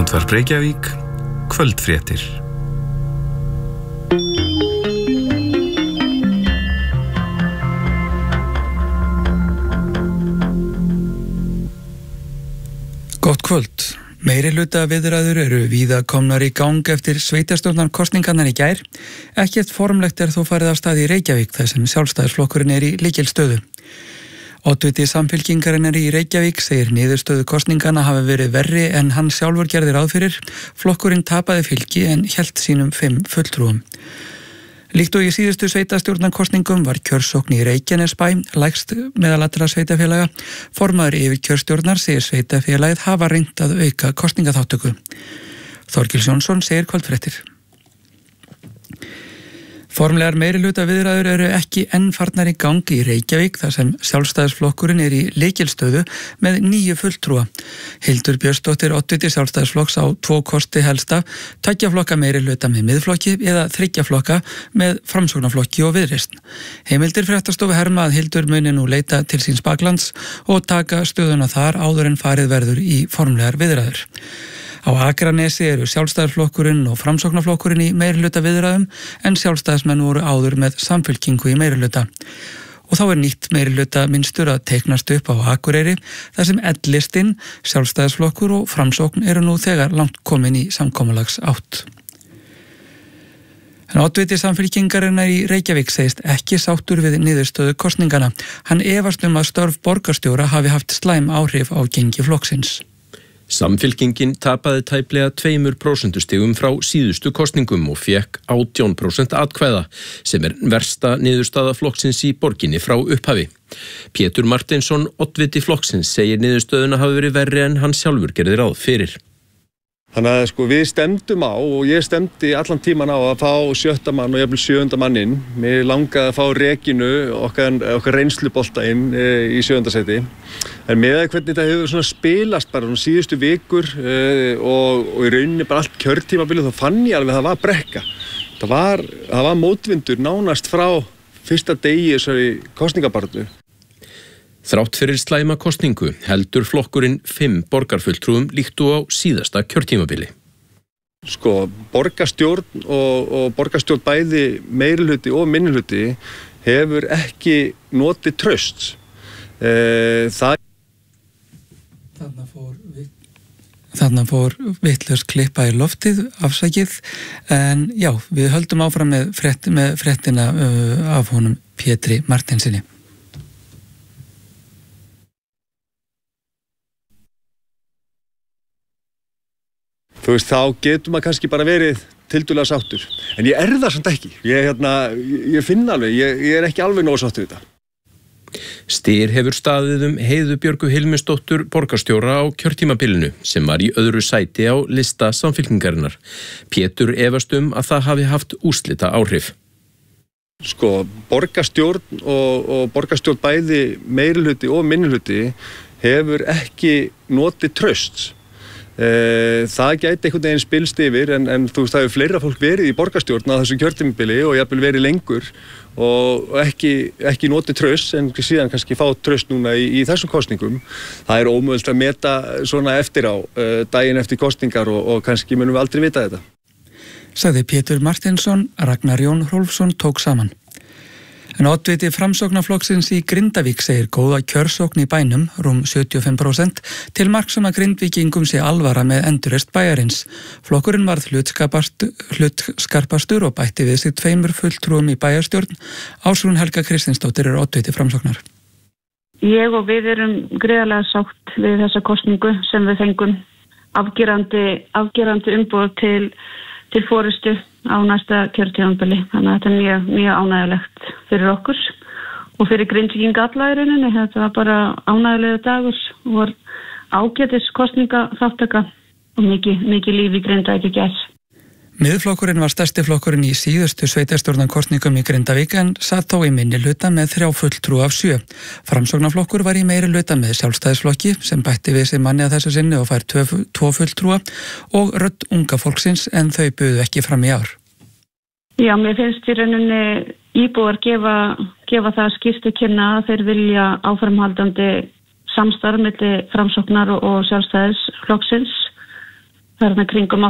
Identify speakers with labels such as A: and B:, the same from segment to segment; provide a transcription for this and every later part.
A: Útvarp Reykjavík, kvöldfréttir.
B: Gott kvöld. Meirihluta viðræður eru víða komnar í gang eftir sveitarstjórnarkosningarnar í gær. Ekkert formlegt þó farið af stað í Reykjavík þar sem Sjálfstæðisflokkurinn í lykilstöðu. Oddviti Samfylkingarinnar í Reykjavík segir niðurstöðu kosninganna hafi verið verri en hann sjálfur gerði ráð fyrir. Flokkurinn tapaði fylgi en hélt sínum 5 fulltrúum. Líkt og í síðustu sveitarstjórnarkosningum var kjörsókn í Reykjanesbæ lægst meðal allra sveitarfélaga. Formaður yfirkjörstjórnar segir sveitarfélagið hafa reynt að auka kosningaþátttöku. Þorgils Jónsson segir kvöldfréttir. Formlegar meirihluta viðræður eru ekki enn farnar í gang í Reykjavík þar sem Sjálfstæðisflokkurinn í lykilstöðu með 9 fulltrúa. Hildur Björnsdóttir oddviti Sjálfstæðisflokks á 2 kosti helsta, 2 flokka meirihluta með miðflokki eða 3 flokka með Framsóknarflokki og Viðreisn. Heimildir fréttastofu herma að Hildur muni nú leita til síns baklands og taka stöðuna þar áður en farið verður í formlegar viðræður. Á Akranesi eru Sjálfstæðisflokkurinn og Framsóknarflokkurinn í meirihluta viðræðum en Sjálfstæðismenn voru áður með Samfylkingu í meirihluta. Og þá nýtt meirihluta mynstur að teiknast upp á Akureyri þar sem L-listinn, Sjálfstæðisflokkur og Framsókn eru nú þegar langt komin í samkomulags átt. En oddviti Samfylkingarinnar í Reykjavík segist ekki sáttur við niðurstöðu kosningana. Hann efast að störf borgarstjóra hafi haft slæm áhrif á gengi flokksins.
C: Samfylkingin tapaði tæplega 2% stigum frá síðustu kosningum og fékk 18% atkvæða, sem versta niðurstaða flokksins í borginni frá upphafi. Pétur Martinsson, oddviti flokksins, segir niðurstöðuna hafi verið verri en hann sjálfur gerði ráð fyrir.
D: Þannig að við stemdum á og ég stemdi allan tíman á að fá 7. mann og jafnvel 7. mann inn. Mér langaði að fá Regínu, okkar reynslubolta inn í 7. sæti. En með hvernig þetta hefur svona spilast bara svona síðustu vikur og í rauninni bara allt kjörtímabilið, þá fann ég alveg að það var brekka. Það var mótvindur nánast frá fyrsta degi þessari kosningabaráttu.
C: Þrátt fyrir slæma kosningu heldur flokkurinn 5 borgarfulltrúum líkt og á síðasta kjörtímabili.
D: Borgarstjórn og borgarstjórn bæði meirihluti og minnihluti hefur ekki notið trausts.
B: Þarna fór vitlaus klippa í loftið, afsakið, en já, við höldum áfram með fréttina af honum Pétri Martinsinni.
D: Þá getur maður kannski bara verið tildulega sáttur. En ég það samt ekki. Ég finn alveg, ég ekki alveg nóg sáttur við þetta.
C: Styr hefur staðið Heiðu Björgu Hilmisdóttur borgarstjóra á kjörtímabilinu sem var í öðru sæti á lista Samfylkingarinnar. Pétur efast að það hafi haft úrslita áhrif.
D: Borgarstjórn og borgarstjórn bæði meirihluti og minnihluti hefur ekki notið trausts. Það gæti einhvern veginn spilst yfir en það hefur fleira fólk verið í borgarstjórn á þessu kjörtímabili og jafnvel verið lengur og ekki notið traust en síðan kannski fá traust núna í þessum kosningum. Það ómögulegt að meta svona eftir á daginn eftir kosningar og kannski munum við aldrei vita þetta.
B: Sagði Pétur Martinsson, Ragnar Jón Hrólfsson tók saman. En oddviti Framsóknarflokksins í Grindavík segir góða kjörsókn í bænum, rúm 75%, til marks að Grindvíkingum sé alvara með endurreist bæjarins. Flokkurinn varð hlutskarpastur og bætti við sig 2 fulltrúum í bæjarstjórn. Ásrún Helga Kristinsdóttir oddviti Framsóknar.
E: Ég og við erum gríðarlega sátt við þessa kosningu sem við fengum afgerandi umboð til forystu á næsta kjörtímabili. Þannig að þetta mjög ánægjulegt fyrir okkur og fyrir Grindvíkinga alla í rauninni. Þetta var bara ánægjulegur dagur og var ágætis kosningaþáttaka og mikið líf í Grindavík í gær.
B: Miðflokkurinn var stærsti flokkurinn í síðustu sveitarstjórnarkosningum í Grindavík en satt þó í minnihluta með 3 fulltrúa af 7. Framsóknarflokkur var í meirihluta með Sjálfstæðisflokki sem bætti við sig manni að þessu sinni og fær 2 fulltrúa og rödd unga fólksins en þau buðu ekki fram í ár.
E: Já, mér finnst í rauninni íbúar gefa það skýrt að kynna að þeir vilja áframhaldandi samstarf milli Framsóknar og Sjálfstæðisflokksins. þarna kringum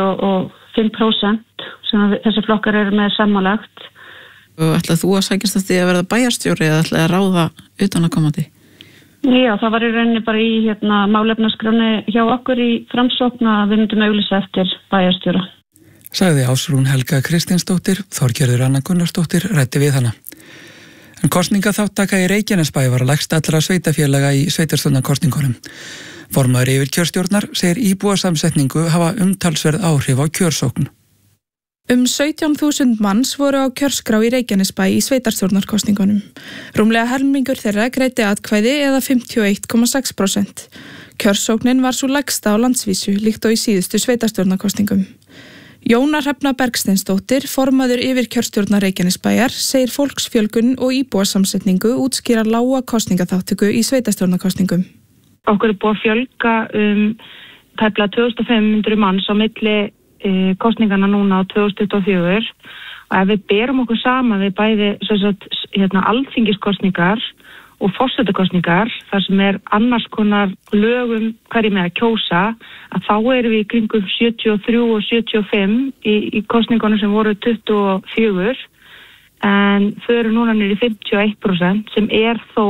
E: 85% sem þessi flokkar eru með samanlagt.
F: Og ætlaði þú að sækjast að því að verða bæjarstjóri eða ætlaði að ráða utanaðkomandi?
E: Já, það var í rauninni bara í málefnaskráni hjá okkur í Framsókn að við myndum auglýsa eftir bæjarstjóra.
B: Sagði Ásrún Helga Kristinsdóttir, Þorgerður Anna Gunnarsdóttir ræddi við hana. En kosningaþáttaka í Reykjanesbæ var lægst allra sveitafélaga í sveitarstjórnarkosningunum. Formaður yfirkjörstjórnar segir íbúasamsetningu hafa umtalsverð áhrif á kjörsókn.
G: 17.000 manns voru á kjörskrá í Reykjanesbæ í sveitarstjórnarkosningunum. Rúmlega helmingur þeirra greiddi atkvæði eða 51,6%. Kjörsóknin var svo lægsta á landsvísu líkt og í síðustu sveitarstjórnarkosningum. Jóna Hrefna Bergsteinsdóttir, formaður yfirkjörstjórnar Reykjanesbæjar, segir fólksfjölgun og íbúasamsetningu útskýra lága kosningaþáttöku í sveitarstjórnarkosningum.
E: Okkur búið að fjölga tæplega 2500 manns á milli kosningarna núna á 2024 og ef við berum okkur saman við bæði alþingiskosningar og forsetakosningar þar sem annars konar lögum hverjum með að kjósa að þá erum við í kringum 73 og 75 í kosningunum sem voru 24 en þau eru núna niður í 51% sem þó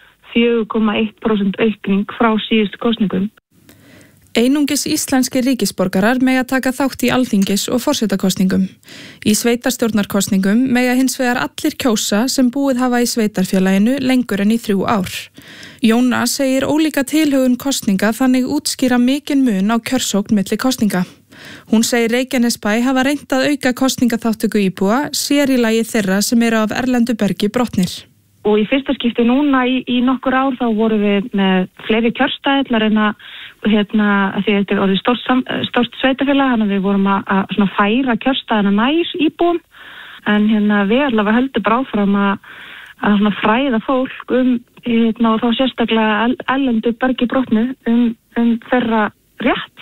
E: 4,1% aukning frá síðustu kosningum.
G: Einungis íslenskir ríkisborgarar mega taka þátt í alþingis- og forsetakosningum. Í sveitarstjórnarkosningum mega hins vegar allir kjósa sem búið hafa í sveitarfélaginu lengur en í 3 ár. Jóna segir ólíka tilhögun kosninga þannig útskýra mikinn mun á kjörsókn milli kosninga. Hún segir Reykjanesbæ hafa reynt að auka kosningaþáttöku íbúa, sér í lagi þeirra sem eru af erlendu bergi brotnir.
E: Og í fyrsta skipti núna í nokkur ár þá vorum við með fleiri kjörstaðlar en að því þetta orðið stórt sveitafélag, þannig að við vorum að færa kjörstaðina nær íbúum en við allavega höldum bara áfram að fræða fólk og þá sérstaklega erlendu bergi brotnu þeirra rétt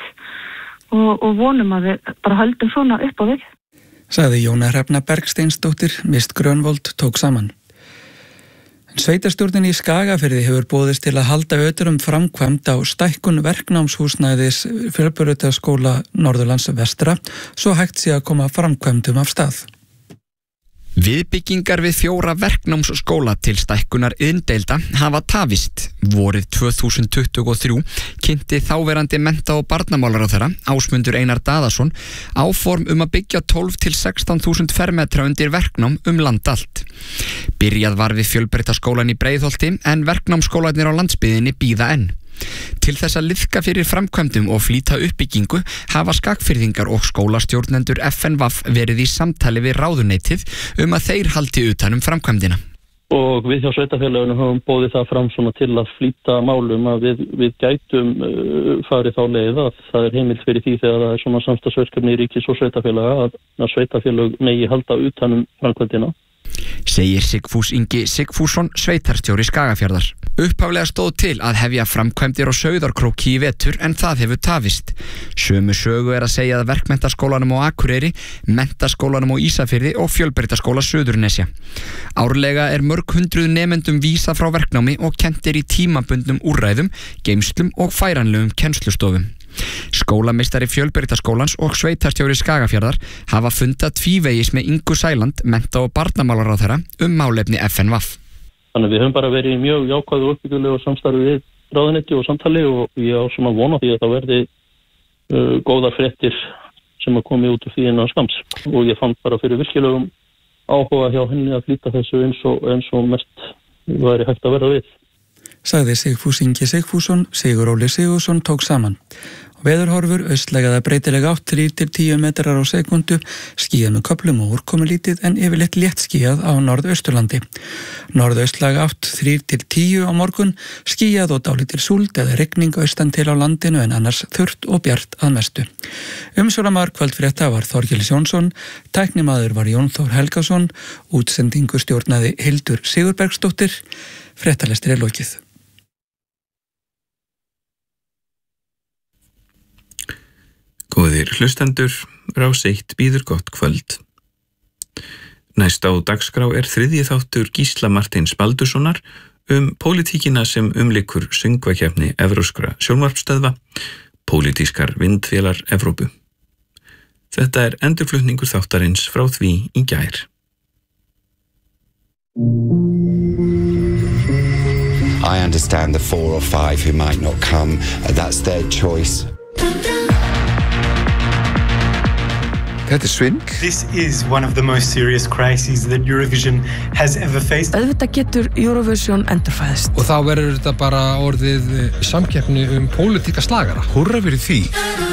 E: og vonum að við bara höldum svona upp á við.
B: Sagði Jóna Hrefna Bergsteinsdóttir, Mist Grönvold tók saman. Sveitarstjórnin í Skagafirði hefur boðist til að halda utan framkvæmd á stækkun verknámshúsnæðis Fjölbrautaskóla Norðurlands vestra svo hægt sé að koma framkvæmdum af stað.
H: Viðbyggingar við 4 verknámsskóla til stækkunar iðndeilda hafa tafist. Vorið 2023 kynnti þáverandi mennta- og barnamálaráðherra Ásmundur Einar Daðason áform að byggja 12 til 16.000 fermetra undir verknám land allt. Byrjað var við Fjölbrautaskólan í Breiðholti en verknámsskólarnir á landsbyggðinni bíða enn. Til þess að liðka fyrir framkvæmdum og flýta uppbyggingu hafa Skagfirðingar og skólastjórnendur FNVAF verið í samtali við ráðuneytið að þeir haldi utan framkvæmdina.
I: Og við hjá sveitafélaginu höfum boðið það fram svona til að flýta málum að við gætum farið þá leið að það heimild fyrir því þegar það svona samstarfsverkefni í ríkis og sveitafélaga að sveitafélag megi halda utan framkvæmdina.
H: Segir Sigfús Ingi Sigfússon, sveitarstjóri Skagafjarðar. Upphaflega stóð til að hefja framkvæmdir á Sauðárkróki í vetur en það hefur tafist. Sömu sögu að segja að verkmenntaskólanum á Akureyri, menntaskólanum á Ísafirði og Fjölbrautaskóla Suðurnesja. Árlega mörg hundruð nemendum vísað frá verknámi og kenntir í tímabundnum úrræðum, geymslum og færanlegum kennslustofum. Skólameistari Fjölbrautaskólans og sveitarstjóri Skagafjarðar hafa fundað tvívegis með Ingu Sæland, mennta- og barnamálaráðherra málefni FNVAF.
I: Þannig við höfum bara verið mjög jákvæðu og uppbyggilegu samstarfi við ráðuneyti og samtali og ég á svona vona því að það verði góðar fréttir sem að komi út úr því innan skams og ég fann bara fyrir virkilegum áhuga hjá henni að flýta þessu eins og mest væri hægt að verða við.
B: Sagði Sigfús Ingi Sigfússon, Sigur Óli Sigursson tók saman. Veðurhorfur austlægða breytilega átt 3 til 10 metrar á sekundu, skýjað með köflum og úrkomulítið en yfirleitt létt skýjað á norðausturlandi. Norðaustlæga átt 3 til 10 á morgun, skýjað og dálítil súld eða rigning austan til á landinu en annars þurrt og bjart að mestu. Umsjónamaður kvöldfrétta var Þorgils Jónsson, tæknimaður var Jón Þór Helgason, útsendingu stjórnaði Hildur Sigurbergsdóttir, fréttalestri lokið.
A: Góðir hlustendur, Rás 1 býður gott kvöld. Næst á dagskrá þriðji þáttur Gísla Martins Baldurssonar pólitíkina sem umlykur söngvakeppni evrópskra sjónvarpsstöðva, Pólitískar vindvélar Evrópu. Þetta endurflutningur þáttarins frá því í gær.
J: I understand the 4 or 5 who might not come. That's their choice.
K: Þetta svindl.
L: This is one of the most serious crises that Eurovision has ever faced.
M: Auðvitað getur Eurovision endurfæðist.
N: Og þá verður þetta bara orðið samkeppni pólitíka slagara.
K: Húrra fyrir því.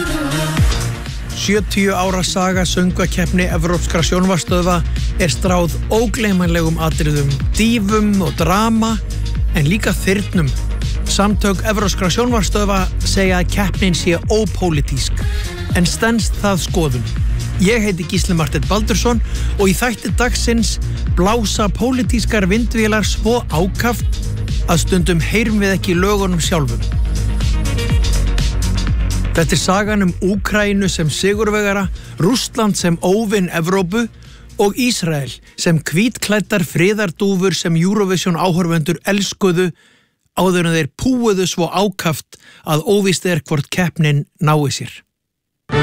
O: 70 ára saga söngvakeppni evrópskra sjónvarpsstöðva stráð ógleymanlegum atriðum, dífum og drama, en líka þyrnum. Samtök evrópskra sjónvarpsstöðva segja að keppnin sé ópólitísk, en stenst það skoðun. Ég heiti Gísli Marteinn Baldursson og í þætti dagsins blása pólitískar vindvélar svo ákaft að stundum heyrum við ekki lögunum sjálfum. Þetta sagan Úkraínu sem sigurvegara, Rússland sem óvin Evrópu og Ísrael sem hvítklæddar friðardúfur sem Eurovision áhorfendur elskuðu áður en þeir púuðu svo ákaft að óvíst hvort keppnin nái sér.